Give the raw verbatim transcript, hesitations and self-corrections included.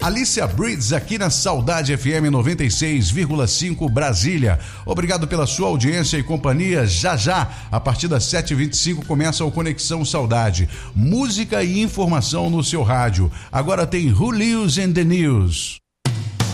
Alicia Breeds aqui na Saudade F M noventa e seis vírgula cinco Brasília. Obrigado pela sua audiência e companhia. Já já, a partir das sete e vinte e cinco, começa o Conexão Saudade. Música e informação no seu rádio. Agora tem Julius and the News.